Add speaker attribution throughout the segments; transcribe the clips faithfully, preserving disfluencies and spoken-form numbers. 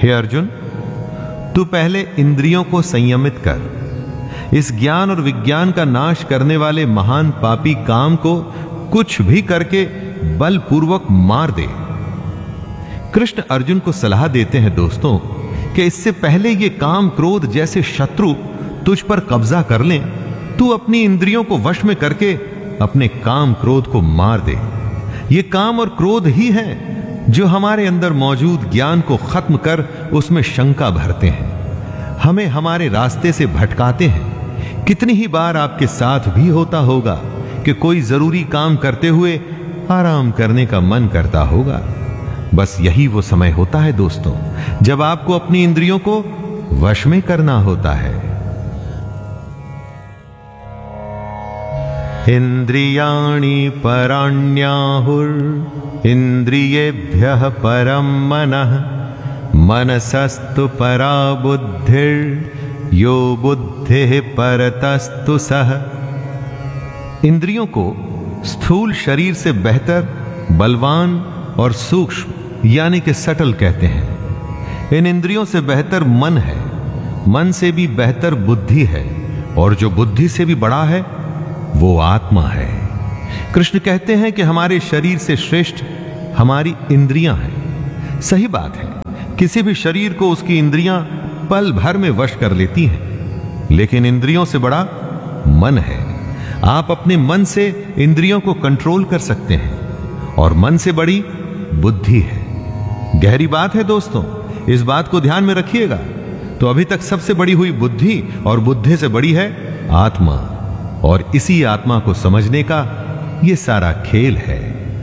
Speaker 1: हे अर्जुन, तू पहले इंद्रियों को संयमित कर। इस ज्ञान और विज्ञान का नाश करने वाले महान पापी काम को कुछ भी करके बलपूर्वक मार दे। कृष्ण अर्जुन को सलाह देते हैं दोस्तों कि इससे पहले ये काम क्रोध जैसे शत्रु तुझ पर कब्जा कर लें, तू अपनी इंद्रियों को वश में करके अपने काम क्रोध को मार दे। ये काम और क्रोध ही है जो हमारे अंदर मौजूद ज्ञान को खत्म कर उसमें शंका भरते हैं, हमें हमारे रास्ते से भटकाते हैं। कितनी ही बार आपके साथ भी होता होगा कि कोई जरूरी काम करते हुए आराम करने का मन करता होगा। बस यही वो समय होता है दोस्तों जब आपको अपनी इंद्रियों को वश में करना होता है। इंद्रियाणि पराण्याहुर इंद्रियेभ्यः परम मनः मनसस्तु परा बुद्धिर यो बुद्धिः परतस्तु सः। इंद्रियों को स्थूल शरीर से बेहतर बलवान और सूक्ष्म यानी कि सटल कहते हैं। इन इंद्रियों से बेहतर मन है, मन से भी बेहतर बुद्धि है, और जो बुद्धि से भी बड़ा है वो आत्मा है। कृष्ण कहते हैं कि हमारे शरीर से श्रेष्ठ हमारी इंद्रियां हैं। सही बात है, किसी भी शरीर को उसकी इंद्रियां पल भर में वश कर लेती हैं, लेकिन इंद्रियों से बड़ा मन है। आप अपने मन से इंद्रियों को कंट्रोल कर सकते हैं, और मन से बड़ी बुद्धि है। गहरी बात है दोस्तों, इस बात को ध्यान में रखिएगा। तो अभी तक सबसे बड़ी हुई बुद्धि, और बुद्धि से बड़ी है आत्मा, और इसी आत्मा को समझने का ये सारा खेल है।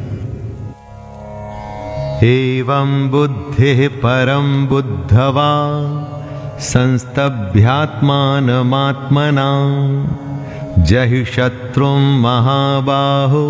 Speaker 1: एवं बुद्धि परम बुद्धवा संस्तभ्यात्मानमात्मना जहि शत्रुं महाबाहो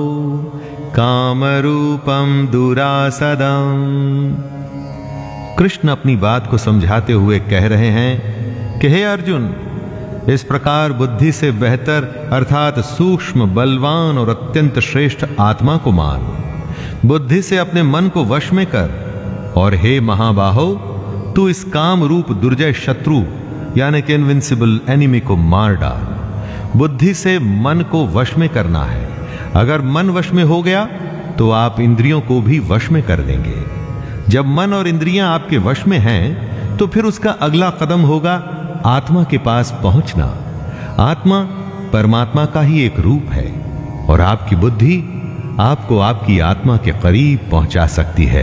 Speaker 1: कामरूपम दुरासदम। कृष्ण अपनी बात को समझाते हुए कह रहे हैं कि हे अर्जुन, इस प्रकार बुद्धि से बेहतर अर्थात सूक्ष्म, बलवान और अत्यंत श्रेष्ठ आत्मा को मान। बुद्धि से अपने मन को वश में कर, और हे महाबाहो, तू इस काम रूप दुर्जय शत्रु यानी कि इनविंसिबल एनिमी को मार डाल। बुद्धि से मन को वश में करना है। अगर मन वश में हो गया तो आप इंद्रियों को भी वश में कर देंगे। जब मन और इंद्रियां आपके वश में हैं तो फिर उसका अगला कदम होगा आत्मा के पास पहुंचना। आत्मा परमात्मा का ही एक रूप है, और आपकी बुद्धि आपको आपकी आत्मा के करीब पहुंचा सकती है।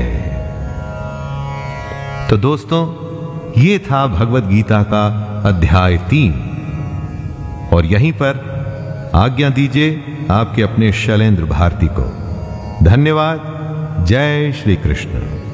Speaker 1: तो दोस्तों, ये था भगवत गीता का अध्याय तीन, और यहीं पर आज्ञा दीजिए आपके अपने शैलेंद्र भारती को। धन्यवाद। जय श्री कृष्ण।